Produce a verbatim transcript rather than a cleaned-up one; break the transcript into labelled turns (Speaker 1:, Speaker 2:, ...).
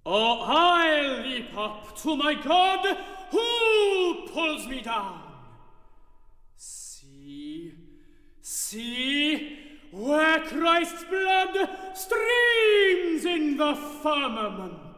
Speaker 1: Oh, I leap up to my God who pulls me down. See, see, where Christ's blood streams in the firmament.